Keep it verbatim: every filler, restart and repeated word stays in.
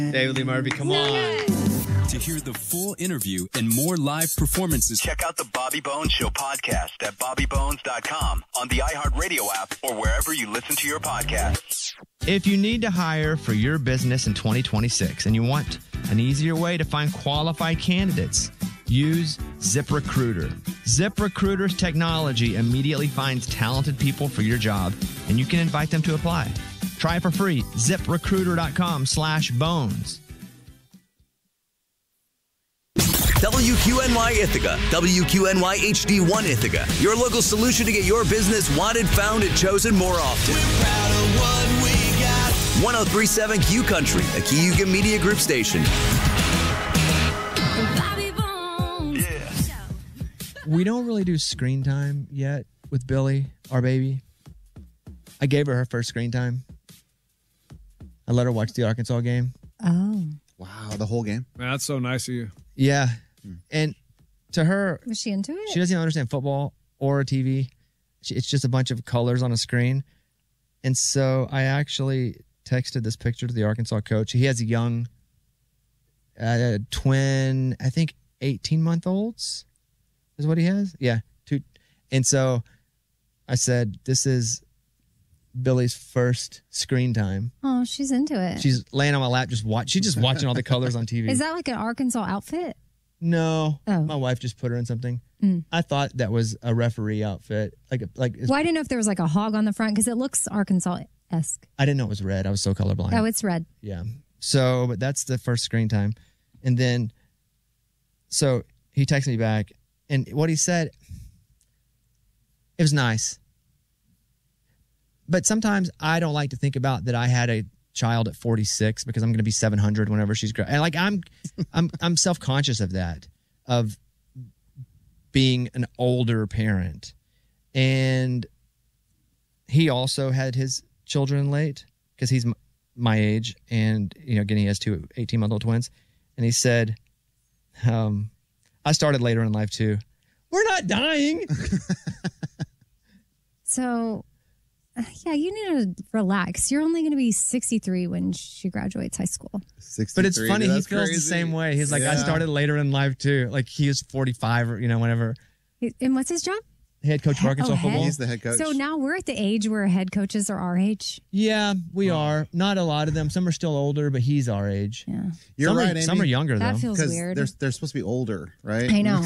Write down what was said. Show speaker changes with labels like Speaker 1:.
Speaker 1: David Lee Murphy, come on.
Speaker 2: To hear the full interview and more live performances,
Speaker 3: check out the Bobby Bones Show podcast at bobby bones dot com, on the iHeartRadio app, or wherever you listen to your podcasts.
Speaker 1: If you need to hire for your business in twenty twenty-six and you want an easier way to find qualified candidates, use ZipRecruiter. ZipRecruiter's technology immediately finds talented people for your job, and you can invite them to apply. Try it for free. ZipRecruiter.com slash bones.
Speaker 4: W Q N Y Ithaca, W Q N Y H D one Ithaca, your local solution to get your business wanted, found, and chosen more often. We're proud of what we got. one oh three point seven Q Country, a Cayuga Media Group station.
Speaker 3: Yeah.
Speaker 1: We don't really do screen time yet with Billy, our baby. I gave her her first screen time. I let her watch the Arkansas game.
Speaker 5: Oh.
Speaker 6: Wow, the whole game?
Speaker 7: Man, that's so nice of you.
Speaker 1: Yeah. And to her,
Speaker 5: Was she into it?
Speaker 1: she doesn't even understand football or T V. She, it's just a bunch of colors on a screen. And so I actually texted this picture to the Arkansas coach. He has a young uh, twin, I think eighteen-month-olds is what he has. Yeah. Two. And so I said, this is Billy's first screen time.
Speaker 5: Oh, she's into it.
Speaker 1: She's laying on my lap, just watch. She's just watching all the colors on T V.
Speaker 5: Is that like an Arkansas outfit?
Speaker 1: No,
Speaker 5: Oh.
Speaker 1: my wife just put her in something.
Speaker 5: Mm.
Speaker 1: I thought that was a referee outfit. Like, like
Speaker 5: Well, I didn't know if there was like a hog on the front because it looks Arkansas-esque.
Speaker 1: I didn't know it was red. I was so colorblind.
Speaker 5: Oh, it's red.
Speaker 1: Yeah. So, but that's the first screen time, and then, so he texted me back, and what he said, it was nice. But sometimes I don't like to think about that I had a child at forty-six because I'm going to be seven hundred whenever she's grown. And like I'm, I'm, I'm self-conscious of that, of being an older parent. And he also had his children late because he's m- my age, and you know, again, he has two eighteen-month-old twins. And he said, um, "I started later in life too. We're not dying."
Speaker 5: So, uh, yeah, you need to relax. You're only going to be sixty-three when she graduates high school.
Speaker 1: But it's funny, he feels the same way. He's like, I started later in life too. Like he was forty-five or, you know, whenever.
Speaker 5: And what's his job?
Speaker 1: Head coach of Arkansas
Speaker 5: Oh,
Speaker 1: football.
Speaker 5: head?
Speaker 6: He's the head coach.
Speaker 5: So now we're at the age where head coaches are our age.
Speaker 1: Yeah, we are. Not a lot of them. Some are still older, but he's our age.
Speaker 5: Yeah.
Speaker 6: You're
Speaker 1: some
Speaker 6: right,
Speaker 1: are,
Speaker 6: Amy.
Speaker 1: Some are younger,
Speaker 5: That
Speaker 1: though.
Speaker 5: feels
Speaker 6: Because
Speaker 5: weird.
Speaker 6: they're, they're supposed to be older, right?
Speaker 5: I know.